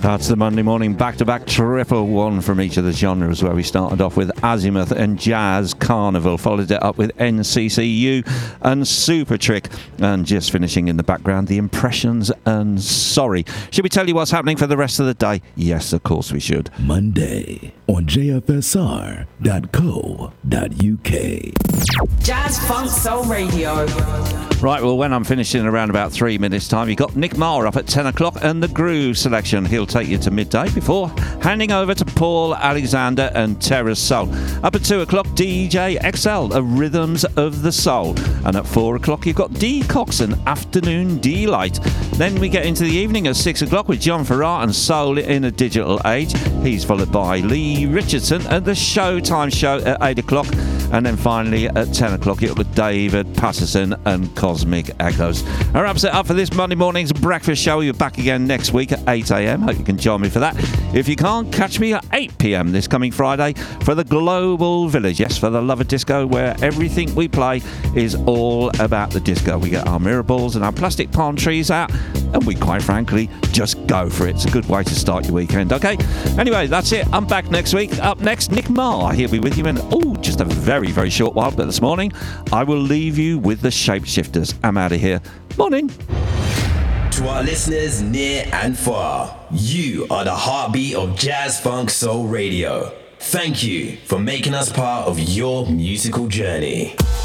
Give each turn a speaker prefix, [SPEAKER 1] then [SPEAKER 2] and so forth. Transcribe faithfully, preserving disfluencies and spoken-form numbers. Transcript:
[SPEAKER 1] That's the Monday morning back-to-back triple one from each of the genres, where we started off with Azimuth and Jazz Carnival, followed it up with N C C U and Super Trick, and just finishing in the background, The Impressions and Sorry. Should we tell you what's happening for the rest of the day? Yes, of course we should.
[SPEAKER 2] Monday on J F S R dot co dot U K.
[SPEAKER 3] Jazz Funk Soul Radio.
[SPEAKER 1] Right, well, when I'm finishing in around about three minutes' time, you've got Nick Marr up at ten o'clock and the Groove Selection. He'll take you to midday before handing over to Paul Alexander and Terrace Soul. Up at two o'clock, D J X L, a Rhythms of the Soul. And at four o'clock, you've got D Coxon, Afternoon Delight. Then we get into the evening at six o'clock with John Farrar and Soul in a Digital Age. He's followed by Lee Richardson and the Showtime Show at eight o'clock. And then finally at ten o'clock, you've got David Patterson and Cosmic Echoes. That wraps it up for this Monday morning's breakfast show. You're back again next week at eight a.m. Hope you can join me for that. If you can't, catch me at eight p.m. this coming Friday for the Global Village. Yes, for the Love of Disco, where everything we play is all about the disco. We get our mirror balls and our plastic palm trees out, and we quite frankly just go for it. It's a good way to start your weekend, okay? Anyway, that's it. I'm back next week. Up next, Nick Marr. He'll be with you in, oh, just a very, very short while. But this morning, I will leave you with the Shapeshifters. I'm out of here. Morning.
[SPEAKER 4] To our listeners near and far, you are the heartbeat of Jazz Funk Soul Radio. Thank you for making us part of your musical journey.